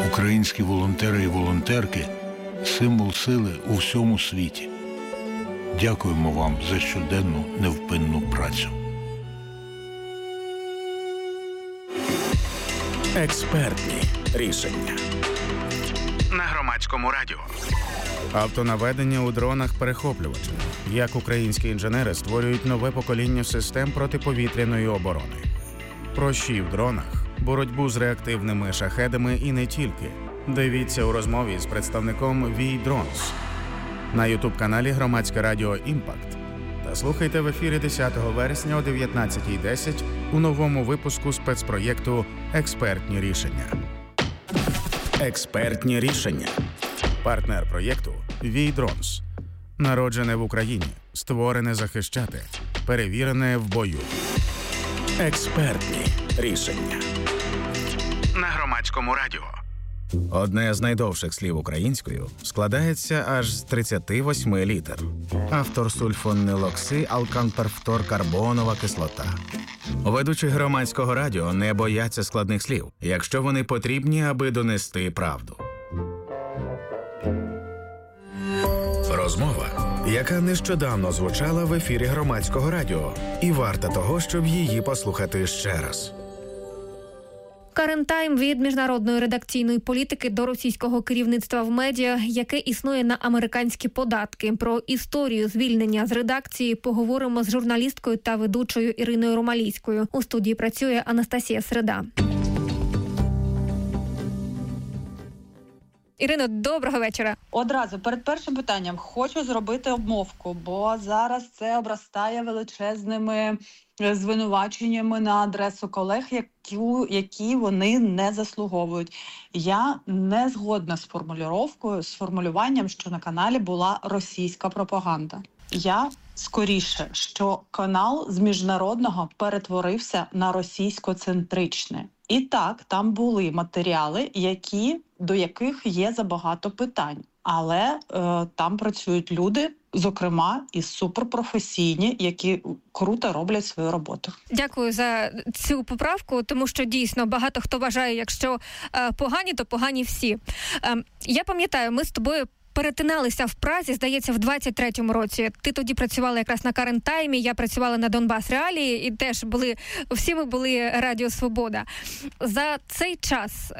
Українські волонтери і волонтерки – символ сили у всьому світі. Дякуємо вам за щоденну невпинну працю. Експертні рішення. На Громадському радіо. Автонаведення у дронах-перехоплювачах. Як українські інженери створюють нове покоління систем протиповітряної оборони. Прощі в дронах, боротьбу з реактивними шахедами і не тільки. Дивіться у розмові з представником VDrones на ютуб-каналі Громадське радіо «Імпакт». Та слухайте в ефірі 10 вересня о 19:10 у новому випуску спецпроєкту «Експертні рішення». Експертні рішення. Партнер проєкту VDrones. Народжене в Україні, створене захищати, перевірене в бою. Експертні рішення. На Громадському радіо. Одне з найдовших слів українською складається аж з 38 літер. Автор сульфонилоксиалканперфторкарбонова кислота. Ведучі Громадського радіо не бояться складних слів, якщо вони потрібні, аби донести правду. Розмова, яка нещодавно звучала в ефірі Громадського радіо, і варта того, щоб її послухати ще раз. Current Time від міжнародної редакційної політики до російського керівництва в медіа, яке існує на американські податки. Про історію звільнення з редакції поговоримо з журналісткою та ведучою Іриною Ромалійською. У студії працює Анастасія Среда. Ірино, доброго вечора. Одразу перед першим питанням хочу зробити обмовку, бо зараз це обростає величезними звинуваченнями на адресу колег, які вони не заслуговують. Я не згодна з формулюванням, що на каналі була російська пропаганда. Я скоріше, що канал з міжнародного перетворився на російсько-центричний. І так, там були матеріали, до яких є забагато питань. Але там працюють люди, зокрема, і суперпрофесійні, які круто роблять свою роботу. Дякую за цю поправку, тому що дійсно багато хто вважає, якщо погані, то погані всі. Я пам'ятаю, ми з тобою перетиналися в Празі, здається, в 23-му році. Ти тоді працювала якраз на Current Time, я працювала на Донбас Реалії, і теж всі ми були Радіо Свобода. За цей час,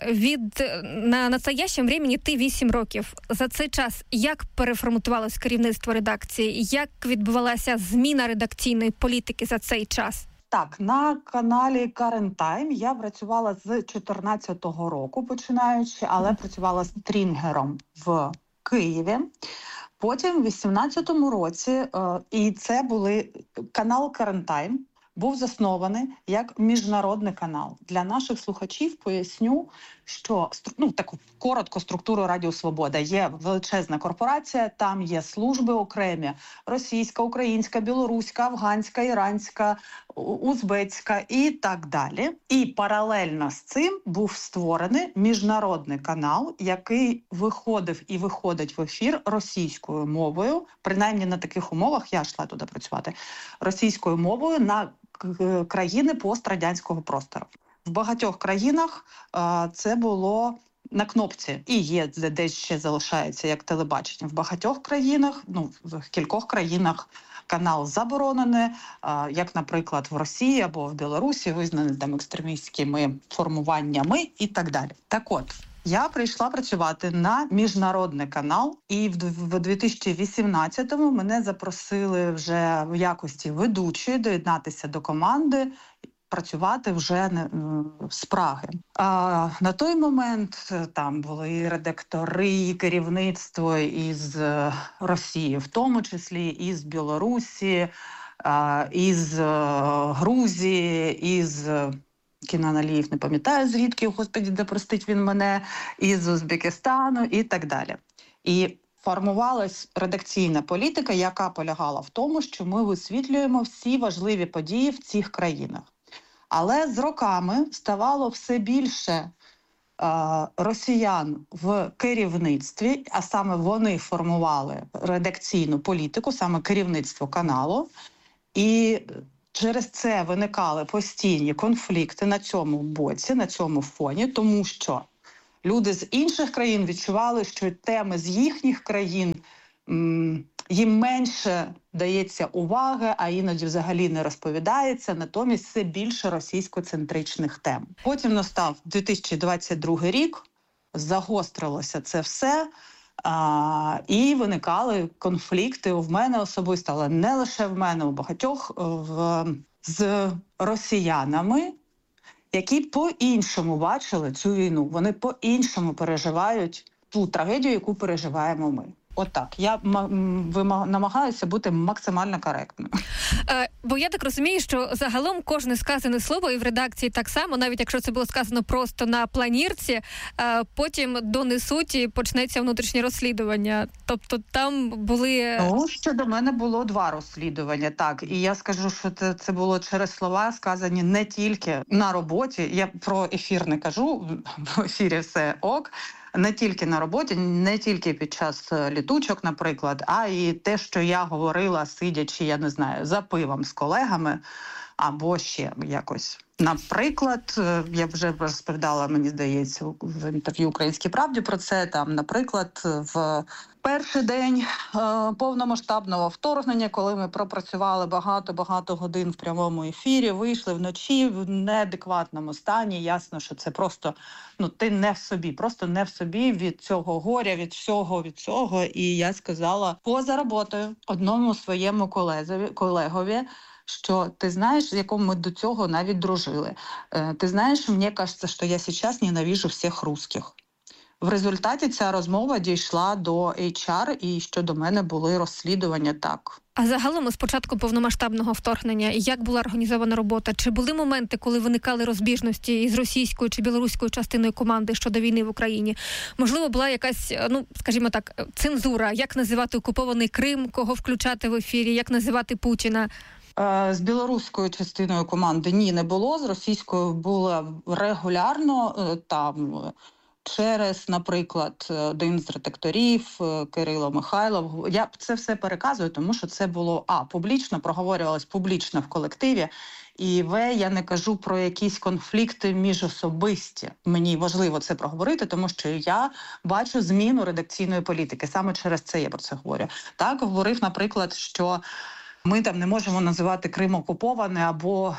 на настоящем времени ти 8 років. За цей час як переформатувалось керівництво редакції? Як відбувалася зміна редакційної політики за цей час? Так, на каналі Current Time я працювала з 2014 року починаючи, але працювала стрінгером в Києві. Потім в 2018 році, і це були канал Current Time, був заснований як міжнародний канал. Для наших слухачів поясню, що таку коротко структуру Радіо Свобода. Є величезна корпорація, там є служби окремі: російська, українська, білоруська, афганська, іранська, узбецька і так далі. І паралельно з цим був створений міжнародний канал, який виходив і виходить в ефір російською мовою, принаймні на таких умовах, я йшла туди працювати, російською мовою на країни пострадянського простору. В багатьох країнах це було на кнопці, і є де ще залишається як телебачення. В багатьох країнах, в кількох країнах канал заборонений, як, наприклад, в Росії або в Білорусі, визнаний там екстремістськими формуваннями і так далі. Так от, я прийшла працювати на міжнародний канал, і в 2018-му мене запросили вже в якості ведучої доєднатися до команди, працювати вже з Праги. На той момент там були редактори, і керівництво із Росії, в тому числі із Білорусі, із Грузії, із Кінаналіїв, не пам'ятаю звідки, господи, да простить він мене, із Узбекистану і так далі. І формувалась редакційна політика, яка полягала в тому, що ми висвітлюємо всі важливі події в цих країнах. Але з роками ставало все більше росіян в керівництві, а саме вони формували редакційну політику, саме керівництво каналу. І через це виникали постійні конфлікти на цьому боці, на цьому фоні, тому що люди з інших країн відчували, що теми з їхніх країн їм менше дається уваги, а іноді взагалі не розповідається, натомість все більше російськоцентричних тем. Потім настав 2022 рік, загострилося це все, і виникали конфлікти в мене особисто, але не лише в мене, у багатьох, з росіянами, які по-іншому бачили цю війну. Вони по-іншому переживають ту трагедію, яку переживаємо ми. Отак. Я намагаюся бути максимально коректною. Бо я так розумію, що загалом кожне сказане слово, і в редакції так само, навіть якщо це було сказано просто на планірці, потім донесуть і почнеться внутрішнє розслідування. Тобто там були... Ну, щодо мене було 2 розслідування, так. І я скажу, що це було через слова, сказані не тільки на роботі. Я про ефір не кажу, в ефірі все ок. Не тільки на роботі, не тільки під час літучок, наприклад, а і те, що я говорила, сидячи, я не знаю, за пивом з колегами, або ще якось. Наприклад, я вже розповідала, мені здається, в інтерв'ю «Українській правді» про це, там, наприклад, в перший день повномасштабного вторгнення, коли ми пропрацювали багато годин в прямому ефірі, вийшли вночі в неадекватному стані, ясно, що це просто, ти не в собі, просто не в собі від цього горя, від всього, і я сказала поза роботою одному своєму колегові, що ти знаєш, з якому ми до цього навіть дружили. Ти знаєш, мені кажеться, що я зараз ненавижу всіх русских. В результаті ця розмова дійшла до HR, і щодо мене були розслідування так. А загалом, з початку повномасштабного вторгнення, як була організована робота? Чи були моменти, коли виникали розбіжності із російською чи білоруською частиною команди щодо війни в Україні? Можливо, була якась, скажімо так, цензура? Як називати окупований Крим, кого включати в ефірі, як називати Путіна? З білоруською частиною команди не було, з російською було регулярно, там через, наприклад, один з редакторів, Кирило Михайлов. Я це все переказую, тому що це було, публічно, проговорювалось публічно в колективі, і я не кажу про якісь конфлікти міжособисті. Мені важливо це проговорити, тому що я бачу зміну редакційної політики. Саме через це я про це говорю. Так, говорив, наприклад, що ми там не можемо називати Крим окупований або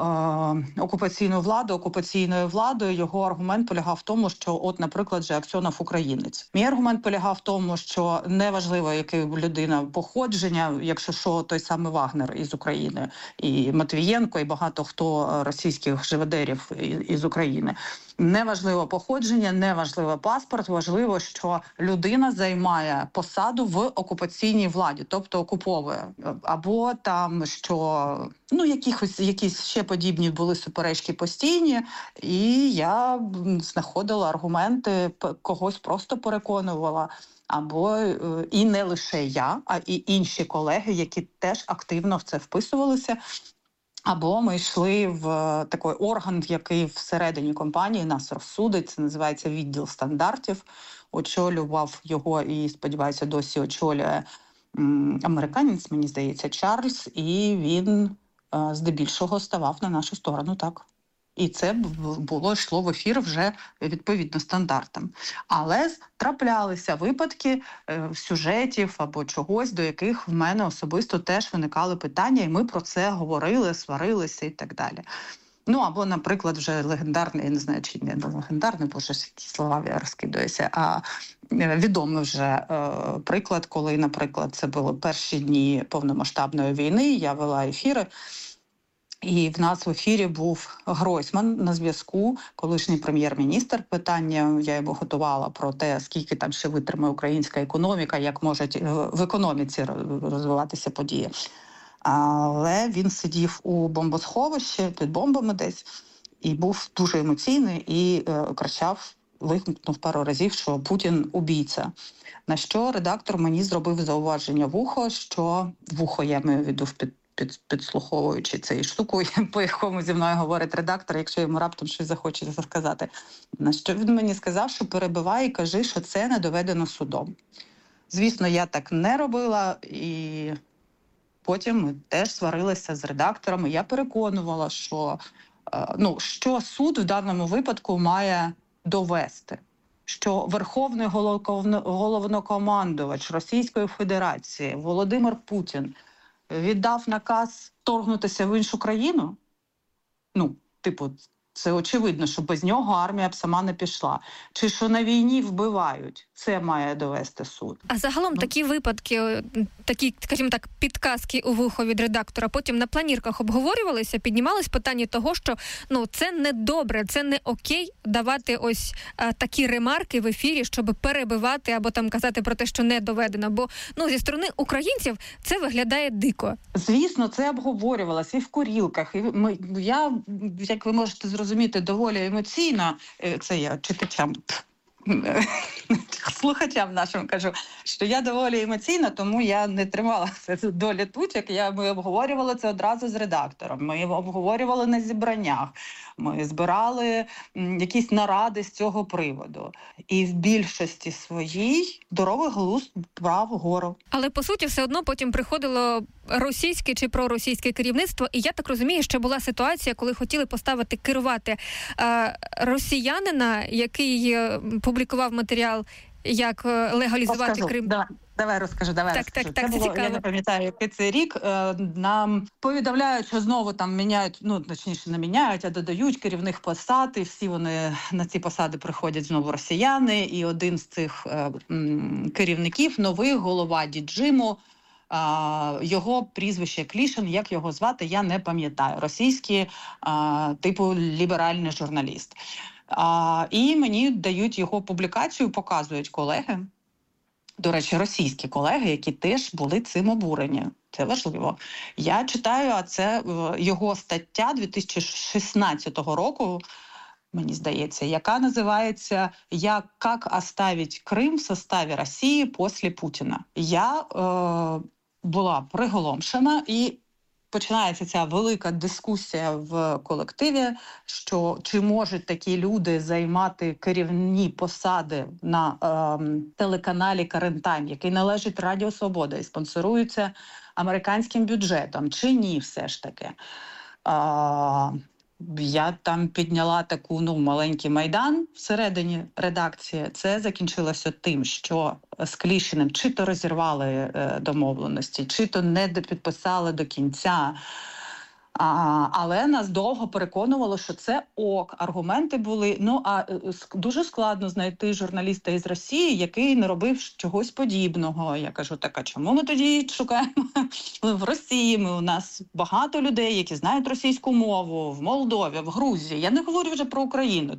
окупаційну владу окупаційною владою. Його аргумент полягав в тому, що, наприклад, же Аксьонов українець. Мій аргумент полягав в тому, що неважливо, яке людина походження, якщо що, той самий Вагнер із України, і Матвієнко, і багато хто російських живодерів із України. Неважливо походження, неважливо паспорт, важливо, що людина займає посаду в окупаційній владі, тобто окуповує. Або там, що якісь ще подібні були суперечки постійні, і я знаходила аргументи, когось просто переконувала. Або і не лише я, а і інші колеги, які теж активно в це вписувалися. Або ми йшли в такий орган, який всередині компанії нас розсудить, це називається відділ стандартів. Очолював його і, сподіваюся, досі очолює американець, мені здається, Чарльз, і він здебільшого ставав на нашу сторону, так. І це йшло в ефір вже відповідно стандартам. Але траплялися випадки сюжетів або чогось, до яких в мене особисто теж виникали питання, і ми про це говорили, сварилися і так далі. Або, наприклад, вже легендарний, я не знаю, чи не легендарний, бо вже які слова я розкидаюся, а відомий вже приклад, коли, наприклад, це були перші дні повномасштабної війни, я вела ефіри, і в нас в ефірі був Гройсман на зв'язку, колишній прем'єр-міністр. Питання я йому готувала про те, скільки там ще витримає українська економіка, як можуть в економіці розвиватися події. Але він сидів у бомбосховищі під бомбами десь і був дуже емоційний і кричав, вигукнув пару разів, що Путін – убійця. На що редактор мені зробив зауваження в ухо, я маю в виду підслуховуючи цією штукою, по якому зі мною говорить редактор, якщо йому раптом щось захочеться сказати. На що він мені сказав, що перебивай і кажи, що це не доведено судом. Звісно, я так не робила, і потім ми теж сварилися з редакторами. Я переконувала, що суд в даному випадку має довести. що Верховний головнокомандувач Російської Федерації Володимир Путін віддав наказ вторгнутися в іншу країну? Ну, типу, це очевидно, що без нього армія б сама не пішла. Чи що на війні вбивають? Це має довести суд. А загалом такі випадки, такі, скажімо так, підказки у вухо від редактора, потім на планірках обговорювалися, піднімались питання того, що це не добре, це не окей давати ось такі ремарки в ефірі, щоб перебивати або там казати про те, що не доведено. Бо зі сторони українців це виглядає дико. Звісно, це обговорювалося і в курілках. І я, як ви можете зрозуміти, доволі емоційно, це я читачам, слухачам нашим кажу, що я доволі емоційна, тому я не тримала це до літучок. Ми обговорювали це одразу з редактором, ми обговорювали на зібраннях, ми збирали якісь наради з цього приводу. І в більшості своїй здоровий глузд брав вгору. Але, по суті, все одно потім приходило російське чи проросійське керівництво, і я так розумію, що була ситуація, коли хотіли керувати росіянина, який публікував матеріал, як легалізувати Крим. Давай розкажу. Так, це було, цікаво. Я не пам'ятаю, який це рік. Нам повідомляють, що знову там міняють, точніше не міняють, а додають керівних посад, і всі вони на ці посади приходять знову росіяни, і один з цих керівників, новий голова Діджиму, його прізвище Клішин, як його звати, я не пам'ятаю. Російський, типу ліберальний журналіст. І мені дають його публікацію, показують колеги. До речі, російські колеги, які теж були цим обурені. Це важливо. Я читаю, а це його стаття 2016 року, мені здається, яка називається «Як оставить Крим в составі Росії після Путіна». Я була приголомшена, і починається ця велика дискусія в колективі, що чи можуть такі люди займати керівні посади на телеканалі Current Time, який належить Радіо Свобода і спонсорується американським бюджетом, чи ні все ж таки. Я там підняла таку маленький майдан всередині редакції. Це закінчилося тим, що з Клішиним чи то розірвали домовленості, чи то не підписали до кінця. Але нас довго переконувало, що це ок. Аргументи були. Дуже складно знайти журналіста із Росії, який не робив чогось подібного. Я кажу, а чому ми тоді шукаємо в Росії? У нас багато людей, які знають російську мову, в Молдові, в Грузії. Я не говорю вже про Україну,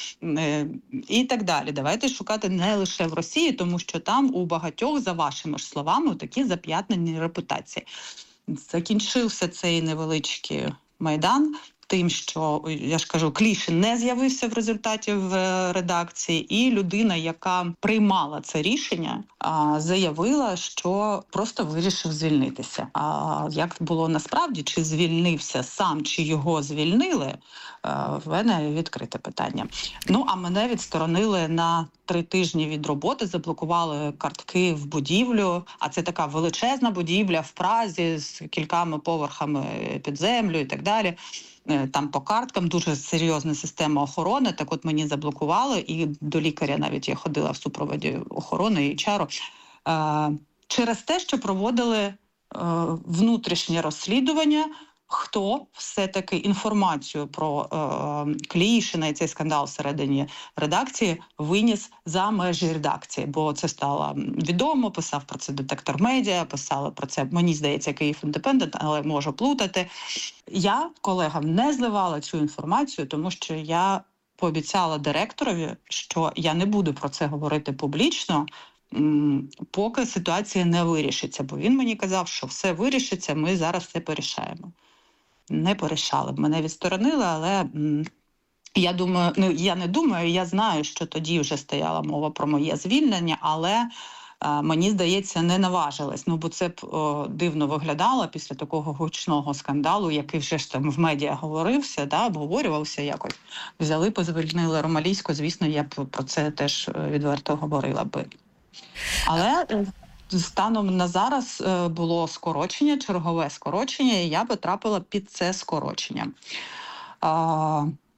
і так далі. Давайте шукати не лише в Росії, тому що там у багатьох, за вашими ж словами, такі зап'ятнені репутації. Закінчився цей невеличкий майдан тим, що, я ж кажу, Клішин не з'явився в результаті в редакції, і людина, яка приймала це рішення, заявила, що просто вирішив звільнитися. А як було насправді, чи звільнився сам, чи його звільнили, в мене відкрите питання. А мене відсторонили на 3 тижні від роботи, заблокували картки в будівлю, а це така величезна будівля в Празі з кількома поверхами під землю і так далі. Там по карткам дуже серйозна система охорони, так от мені заблокували, і до лікаря навіть я ходила в супроводі охорони і чару, через те, що проводили внутрішнє розслідування, хто все-таки інформацію про Клішина і цей скандал всередині редакції виніс за межі редакції. Бо це стало відомо, писав про це «Детектор Медіа», писали про це, мені здається, «Київ Індепендент», але можу плутати. Я колегам не зливала цю інформацію, тому що я пообіцяла директорові, що я не буду про це говорити публічно, поки ситуація не вирішиться. Бо він мені казав, що все вирішиться, ми зараз все порішаємо. Не порішали. Мене відсторонили, але я думаю, я знаю, що тоді вже стояла мова про моє звільнення, але мені здається, не наважилась. Бо це б дивно виглядало після такого гучного скандалу, який вже ж там в медіа говорився, обговорювався якось. Взяли, позвільнили Ромалійську, звісно, я б про це теж відверто говорила би. Але станом на зараз було скорочення, чергове скорочення, і я потрапила під це скорочення.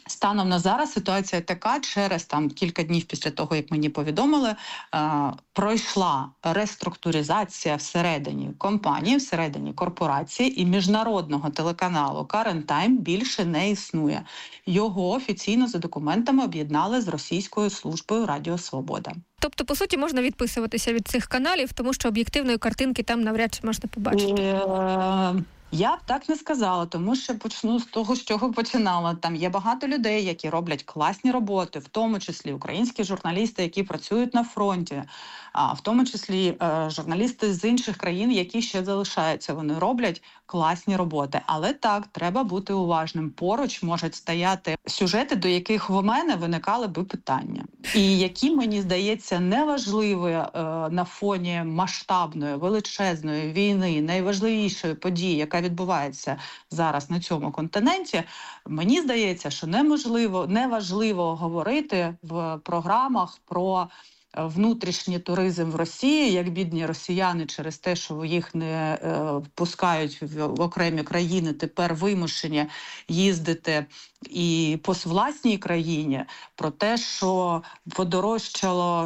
Станом на зараз ситуація така, через кілька днів після того, як мені повідомили, пройшла реструктуризація всередині компанії, всередині корпорації, і міжнародного телеканалу Current Time більше не існує. Його офіційно за документами об'єднали з російською службою Радіо Свобода. Тобто, по суті, можна відписуватися від цих каналів, тому що об'єктивної картинки там навряд чи можна побачити. Я б так не сказала, тому що почну з того, з чого починала. Там є багато людей, які роблять класні роботи, в тому числі українські журналісти, які працюють на фронті, в тому числі журналісти з інших країн, які ще залишаються. Вони роблять класні роботи. Але так, треба бути уважним. Поруч можуть стояти сюжети, до яких в мене виникали би питання. І які, мені здається, неважливі на фоні масштабної, величезної війни, найважливішої події, яка відбувається зараз на цьому континенті. Мені здається, що неважливо говорити в програмах про внутрішній туризм в Росії, як бідні росіяни через те, що їх не пускають в окремі країни, тепер вимушені їздити і по власній країні, про те, що подорожчало,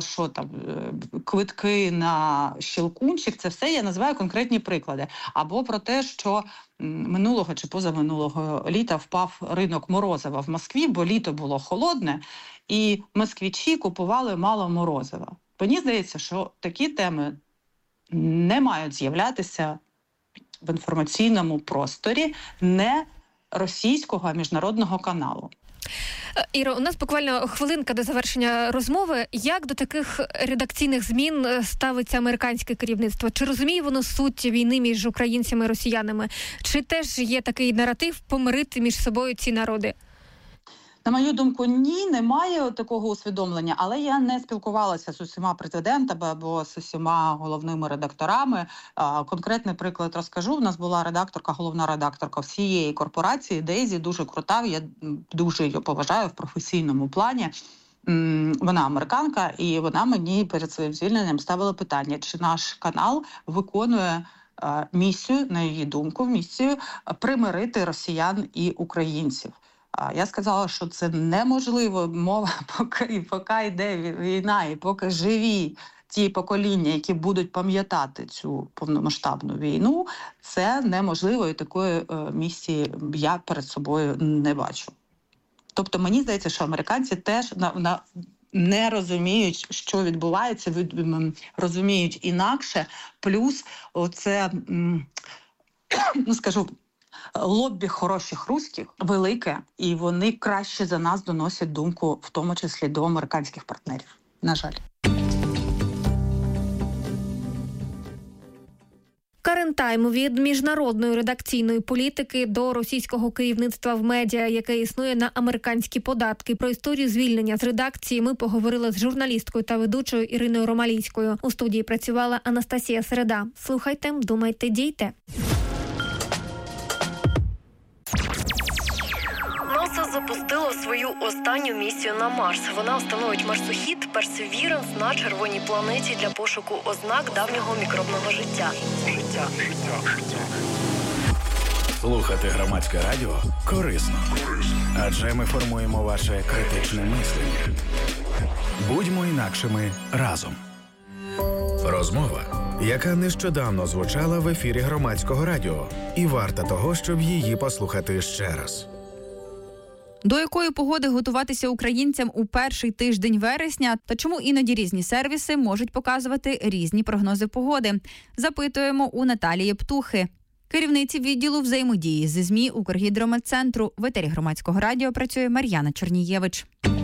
квитки на Щелкунчик, це все я називаю конкретні приклади. Або про те, що минулого чи позаминулого літа впав ринок морозива в Москві, бо літо було холодне, і москвичі купували мало морозива. Мені здається, що такі теми не мають з'являтися в інформаційному просторі не російського, а міжнародного каналу. Іро, у нас буквально хвилинка до завершення розмови. Як до таких редакційних змін ставиться американське керівництво? Чи розуміє воно суть війни між українцями і росіянами? Чи теж є такий наратив помирити між собою ці народи? На мою думку, ні, немає такого усвідомлення, але я не спілкувалася з усіма президентами або з усіма головними редакторами. Конкретний приклад розкажу. У нас була головна редакторка всієї корпорації, Дейзі, дуже крута, я дуже її поважаю в професійному плані. Вона американка, і вона мені перед своїм звільненням ставила питання, чи наш канал виконує місію, на її думку, місію примирити росіян і українців. Я сказала, що це неможливо, мова, поки йде війна і поки живі ті покоління, які будуть пам'ятати цю повномасштабну війну, це неможливо, і такої місії я перед собою не бачу. Тобто мені здається, що американці теж не розуміють, що відбувається, розуміють інакше, плюс оце, лоббі хороших руських велике, і вони краще за нас доносять думку, в тому числі до американських партнерів. На жаль. Current Time – від міжнародної редакційної політики до російського керівництва в медіа, яке існує на американські податки. Про історію звільнення з редакції ми поговорили з журналісткою та ведучою Іриною Ромалійською. У студії працювала Анастасія Середа. Слухайте, думайте, дійте. НАСА запустило свою останню місію на Марс. Вона встановить марсохід Perseverance на червоній планеті для пошуку ознак давнього мікробного життя. Слухати громадське радіо корисно. Адже ми формуємо ваше критичне мислення. Будьмо інакшими разом. Розмова, яка нещодавно звучала в ефірі громадського радіо, і варта того, щоб її послухати ще раз. До якої погоди готуватися українцям у перший тиждень вересня та чому іноді різні сервіси можуть показувати різні прогнози погоди? Запитуємо у Наталії Птухи, керівниці відділу взаємодії зі ЗМІ Укргідрометцентру. В етері громадського радіо працює Мар'яна Чернієвич.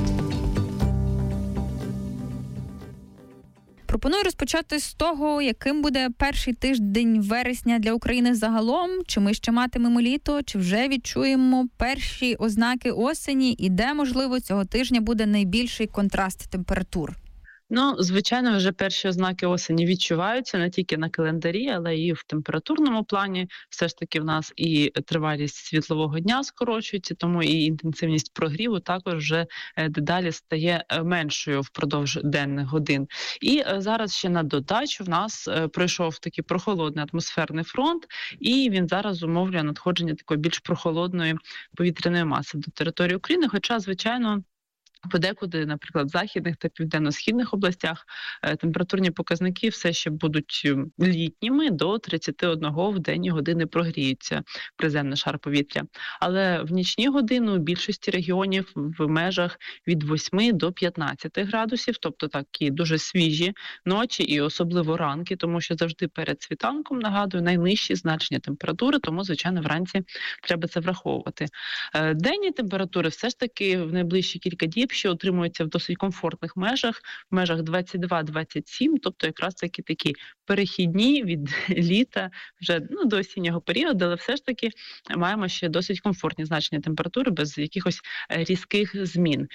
Пропоную розпочати з того, яким буде перший тиждень вересня для України загалом. Чи ми ще матимемо літо, чи вже відчуємо перші ознаки осені, і де, можливо, цього тижня буде найбільший контраст температур? Звичайно, вже перші ознаки осені відчуваються не тільки на календарі, але і в температурному плані. Все ж таки в нас і тривалість світлового дня скорочується, тому і інтенсивність прогріву також вже дедалі стає меншою впродовж денних годин. І зараз ще на додачу в нас пройшов такий прохолодний атмосферний фронт, і він зараз зумовлює надходження такої більш прохолодної повітряної маси до території України, хоча, звичайно, подекуди, наприклад, в західних та південно-східних областях температурні показники все ще будуть літніми, до 31 в денні години прогріється приземний шар повітря. Але в нічні години у більшості регіонів в межах від 8 до 15 градусів, тобто такі дуже свіжі ночі і особливо ранки, тому що завжди перед світанком, нагадую, найнижчі значення температури, тому, звичайно, вранці треба це враховувати. Денні температури все ж таки в найближчі кілька діб що отримуються в досить комфортних межах, в межах 22-27, тобто якраз такі перехідні від літа вже до осіннього періоду, але все ж таки маємо ще досить комфортні значення температури без якихось різких змін.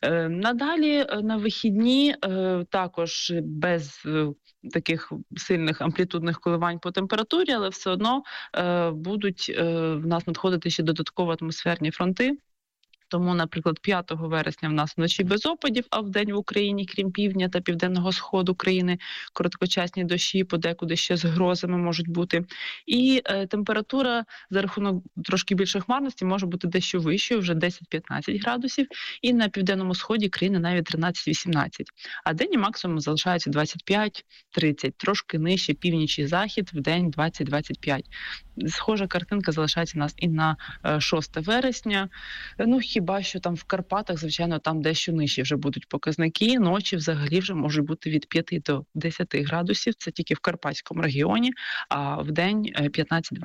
Надалі на вихідні також без таких сильних амплітудних коливань по температурі, але все одно будуть в нас надходити ще додатково атмосферні фронти. Тому, наприклад, 5 вересня в нас вночі без опадів, а вдень в Україні, крім півдня та південного сходу країни, короткочасні дощі, подекуди ще з грозами можуть бути. І температура за рахунок трошки більшої хмарності може бути дещо вищою, вже 10-15 градусів, і на південному сході країни навіть 13-18. А денні максимум залишаються 25-30, трошки нижче північ і захід, вдень 20-25. Схожа картинка залишається у нас і на 6 вересня. Хіба що там в Карпатах, звичайно, там дещо нижчі вже будуть показники. Ночі взагалі вже можуть бути від 5 до 10 градусів. Це тільки в Карпатському регіоні, а вдень 15-20.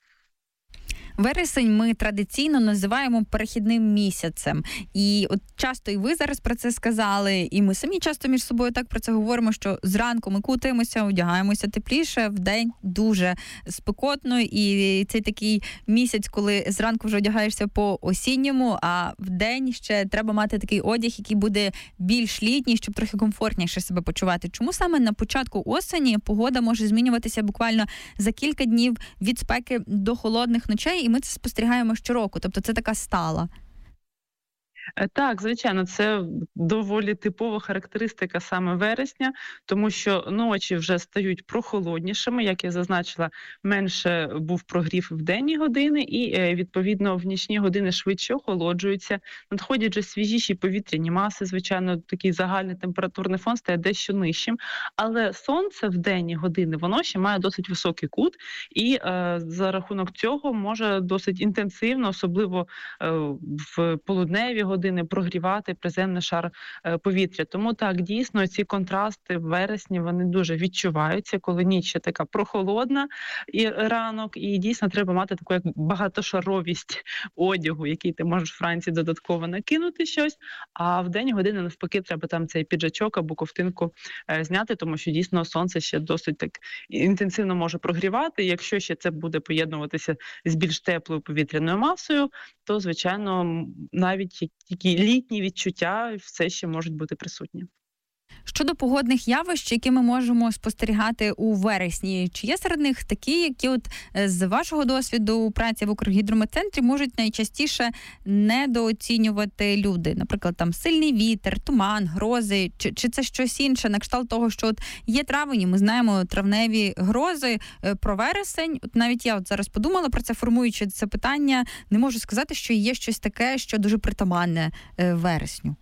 Вересень ми традиційно називаємо перехідним місяцем. І от часто і ви зараз про це сказали, і ми самі часто між собою так про це говоримо, що зранку ми кутаємося, одягаємося тепліше, вдень дуже спекотно. І це такий місяць, коли зранку вже одягаєшся по-осінньому, а вдень ще треба мати такий одяг, який буде більш літній, щоб трохи комфортніше себе почувати. Чому саме на початку осені погода може змінюватися буквально за кілька днів від спеки до холодних ночей, і ми це спостерігаємо щороку, тобто це така стала. Так, звичайно, це доволі типова характеристика саме вересня, тому що ночі вже стають прохолоднішими, як я зазначила, менше був прогрів в денні години і, відповідно, в нічні години швидше охолоджуються, надходять вже свіжіші повітряні маси, звичайно, такий загальний температурний фон стає дещо нижчим, але сонце в денні години, воно ще має досить високий кут і за рахунок цього може досить інтенсивно, особливо в полудневі години, прогрівати приземний шар повітря. Тому так, дійсно, ці контрасти в вересні, вони дуже відчуваються, коли ніч ще така прохолодна і ранок, і дійсно треба мати таку як багатошаровість одягу, який ти можеш вранці додатково накинути щось, а в день години навпаки треба там цей піджачок або ковтинку зняти, тому що дійсно сонце ще досить так інтенсивно може прогрівати. Якщо ще це буде поєднуватися з більш теплою повітряною масою, то, звичайно, навіть такі літні відчуття все ще можуть бути присутні. Щодо погодних явищ, які ми можемо спостерігати у вересні, чи є серед них такі, які от з вашого досвіду праці в Укргідрометцентрі можуть найчастіше недооцінювати люди? Наприклад, там сильний вітер, туман, грози, чи це щось інше, на кшталт того, що от є травень, ми знаємо травневі грози, про вересень. От навіть я от зараз подумала про це, формуючи це питання, не можу сказати, що є щось таке, що дуже притаманне вересню.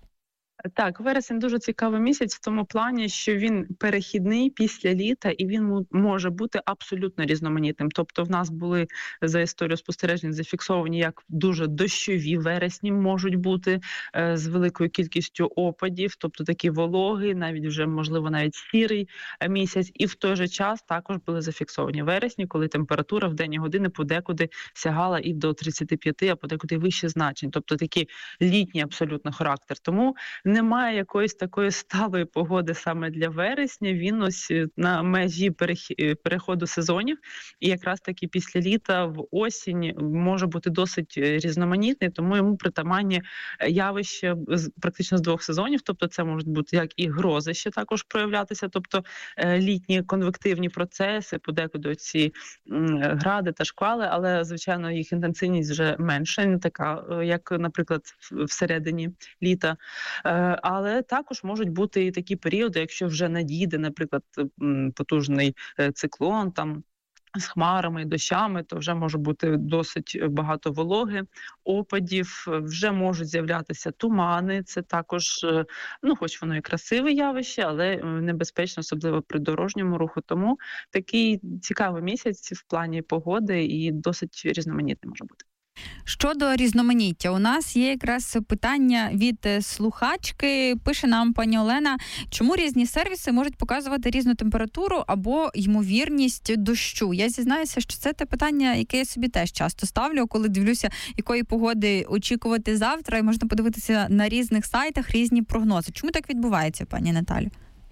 Так, вересень дуже цікавий місяць в тому плані, що він перехідний після літа, і він може бути абсолютно різноманітним. Тобто в нас були за історію спостережень зафіксовані як дуже дощові вересні можуть бути з великою кількістю опадів, тобто такі вологий, навіть вже, можливо, навіть сірий місяць. І в той же час також були зафіксовані вересні, коли температура в денні години подекуди сягала і до 35, а подекуди вище значень. Тобто такий літній абсолютно характер. Тому немає якоїсь такої сталої погоди саме для вересня. Він ось на межі переходу сезонів. І якраз таки після літа в осінь може бути досить різноманітний, тому йому притаманні явища практично з двох сезонів. Тобто це можуть бути як і грози ще також проявлятися, тобто літні конвективні процеси, подекуди ці гради та шквали, але, звичайно, їх інтенсивність вже менша, не така, як, наприклад, всередині літа. Але також можуть бути і такі періоди, якщо вже надійде, наприклад, потужний циклон, там, з хмарами і дощами, то вже може бути досить багато вологи, опадів, вже можуть з'являтися тумани. Це також, хоч воно і красиве явище, але небезпечно, особливо при дорожньому руху. Тому такий цікавий місяць в плані погоди і досить різноманітний може бути. Щодо різноманіття, у нас є якраз питання від слухачки. Пише нам пані Олена, чому різні сервіси можуть показувати різну температуру або ймовірність дощу? Я зізнаюся, що це те питання, яке я собі теж часто ставлю, коли дивлюся, якої погоди очікувати завтра, і можна подивитися на різних сайтах різні прогнози. Чому так відбувається, пані Наталю?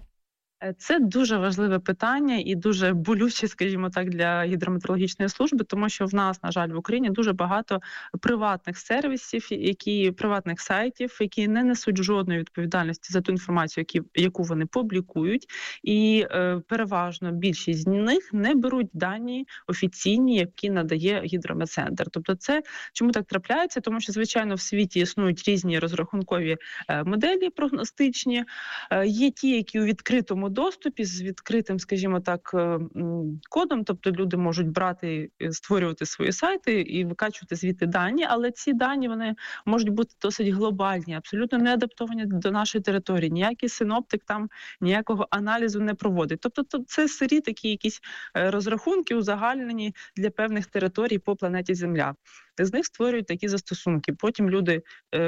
Це дуже важливе питання і дуже болюче, скажімо так, для гідрометеорологічної служби, тому що в нас, на жаль, в Україні дуже багато приватних сервісів, приватних сайтів, які не несуть жодної відповідальності за ту інформацію, яку вони публікують, і переважно більшість з них не беруть дані офіційні, які надає гідрометцентр. Тобто це чому так трапляється? Тому що, звичайно, в світі існують різні розрахункові моделі прогностичні, є ті, які у відкритому доступі з відкритим, скажімо так, кодом, тобто люди можуть брати, створювати свої сайти і викачувати звідти дані, але ці дані, вони можуть бути досить глобальні, абсолютно не адаптовані до нашої території. Ніякий синоптик там ніякого аналізу не проводить. Тобто це сирі такі якісь розрахунки узагальнені для певних територій по планеті Земля. З них створюють такі застосунки. Потім люди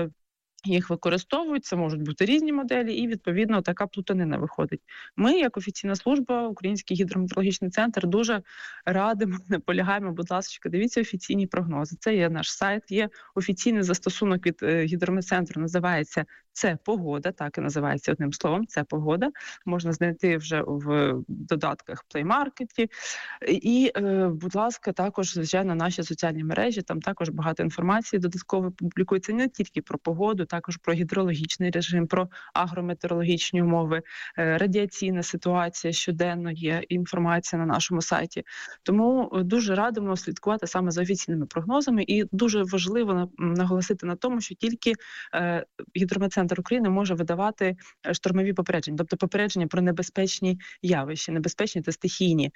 їх використовують, це можуть бути різні моделі, і, відповідно, така плутанина виходить. Ми, як офіційна служба, Український гідрометеорологічний центр, дуже радимо, наполягаємо, будь ласка, дивіться офіційні прогнози. Це є наш сайт, є офіційний застосунок від гідрометцентру, називається «Це погода», так і називається одним словом, «Це погода». Можна знайти вже в додатках Play Market. І, будь ласка, також, звичайно, наші соціальні мережі, там також багато інформації додатково публікується не тільки про погоду, також про гідрологічний режим, про агрометеорологічні умови, радіаційна ситуація, щоденно є інформація на нашому сайті. Тому дуже радимо слідкувати саме за офіційними прогнозами, і дуже важливо наголосити на тому, що тільки Гідрометцентр України може видавати штормові попередження, тобто попередження про небезпечні явища, небезпечні та стихійні.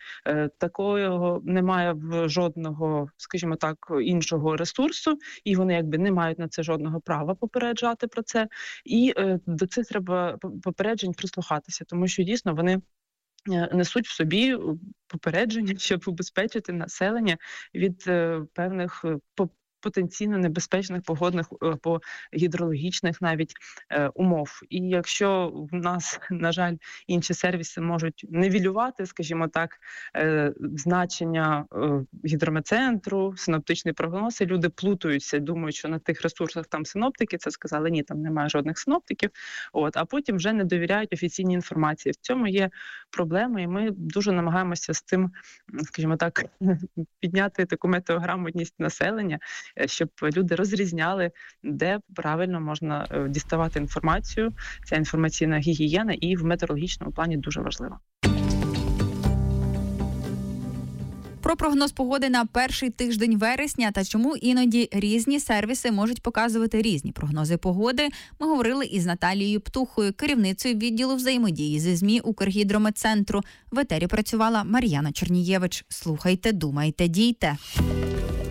Такого немає в жодного, скажімо так, іншого ресурсу, і вони якби не мають на це жодного права попереджати про це. І до цих треба попереджень прислухатися, тому що дійсно вони несуть в собі попередження, щоб убезпечити населення від певних потенційно небезпечних погодних або гідрологічних навіть умов. І якщо в нас, на жаль, інші сервіси можуть нівелювати, скажімо так, значення гідрометцентру, синоптичний прогноз, і люди плутаються, думають, що на тих ресурсах там синоптики, це сказали, ні, там немає жодних синоптиків, а потім вже не довіряють офіційній інформації. В цьому є проблема, і ми дуже намагаємося з цим, скажімо так, підняти таку метеограмотність населення, щоб люди розрізняли, де правильно можна діставати інформацію. Ця інформаційна гігієна і в метеорологічному плані дуже важлива. Про прогноз погоди на перший тиждень вересня та чому іноді різні сервіси можуть показувати різні прогнози погоди, ми говорили із Наталією Птухою, керівницею відділу взаємодії зі ЗМІ Укргідрометцентру. В етері працювала Мар'яна Чернієвич. Слухайте, думайте, дійте.